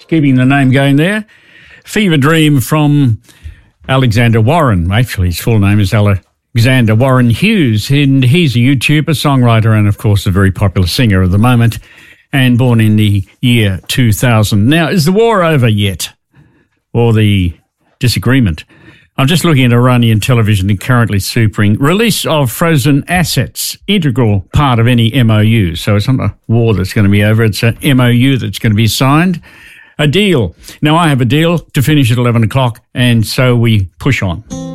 keeping the name going there. Fever Dream from Alexander Warren. Actually, his full name is Alexander Warren Hughes, and he's a YouTuber, songwriter, and, of course, a very popular singer at the moment, and born in the year 2000. Now, is the war over yet, or the disagreement? I'm just looking at Iranian television and currently supering release of frozen assets, integral part of any MOU. So it's not a war that's going to be over, it's an MOU that's going to be signed. A deal. Now, I have a deal to finish at 11 o'clock, and so we push on.